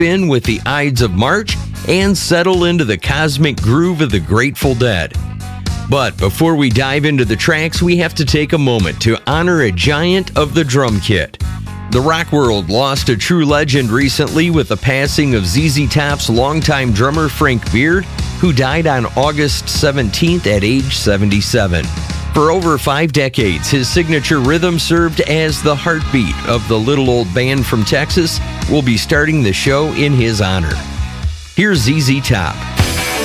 in with the Ides of March and settle into the cosmic groove of the Grateful Dead. But before we dive into the tracks, we have to take a moment to honor a giant of the drum kit. The rock world lost a true legend recently with the passing of ZZ Top's longtime drummer Frank Beard, who died on August 17th at age 77. For over 5 decades, his signature rhythm served as the heartbeat of the little old band from Texas. We'll be starting the show in his honor. Here's ZZ Top.